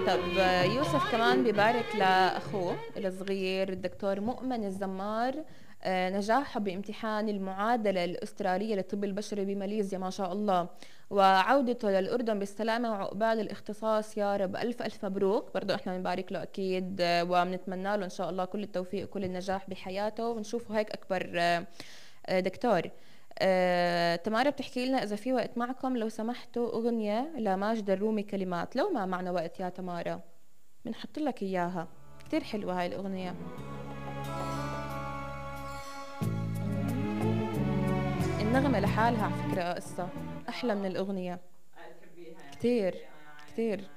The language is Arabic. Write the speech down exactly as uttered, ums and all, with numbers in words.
طب يوسف كمان بيبارك لأخوه الصغير الدكتور مؤمن الزمار، آه، نجاحه بامتحان المعادلة الأسترالية للطب البشري بماليزيا ما شاء الله، وعودته للأردن بالسلامة وعقبال الاختصاص يا رب. ألف ألف مبروك، برضو احنا بنبارك له أكيد، آه، وبنتمنى له إن شاء الله كل التوفيق وكل النجاح بحياته، ونشوفه هيك أكبر آه، آه، دكتور. آه، تمارا بتحكي لنا إذا في وقت معكم لو سمحتوا أغنية لماجد الرومي كلمات، لو ما معنا وقت يا تمارا بنحط لك إياها، كتير حلوة هاي الأغنية. النغمة لحالها على فكرة قصة أحلى من الأغنية كتير كتير.